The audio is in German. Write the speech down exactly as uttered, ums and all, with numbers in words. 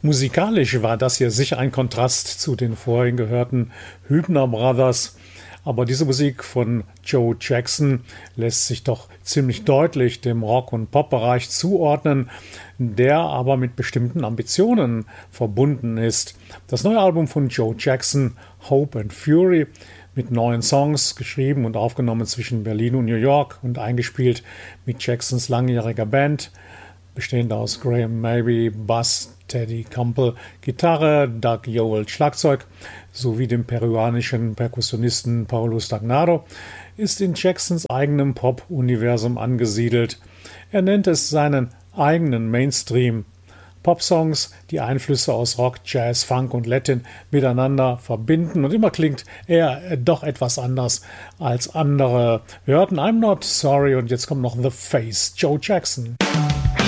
Musikalisch war das hier sicher ein Kontrast zu den vorhin gehörten Hübner Brothers, aber diese Musik von Joe Jackson lässt sich doch ziemlich deutlich dem Rock- und Pop-Bereich zuordnen, der aber mit bestimmten Ambitionen verbunden ist. Das neue Album von Joe Jackson, Hope and Fury, mit neuen Songs, geschrieben und aufgenommen zwischen Berlin und New York und eingespielt mit Jacksons langjähriger Band, bestehend aus Graham Maybe, Bass, Teddy Campbell, Gitarre, Doug Yowell, Schlagzeug sowie dem peruanischen Perkussionisten Paulo Stagnaro, ist in Jacksons eigenem Pop-Universum angesiedelt. Er nennt es seinen eigenen Mainstream. Popsongs, die Einflüsse aus Rock, Jazz, Funk und Latin miteinander verbinden, und immer klingt er doch etwas anders als andere. Wir hörten I'm Not Sorry und jetzt kommt noch The Face, Joe Jackson.